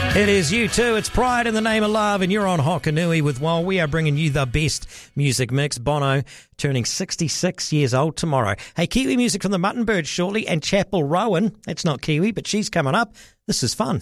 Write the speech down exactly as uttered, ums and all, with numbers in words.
It is you too. It's Pride in the Name of Love, and you're on Hokanui with While. We are bringing you the best music mix. Bono turning sixty-six years old tomorrow. Hey, Kiwi music from the Mutton Birds shortly, and Chapel Rowan. That's not Kiwi, but she's coming up. This is fun.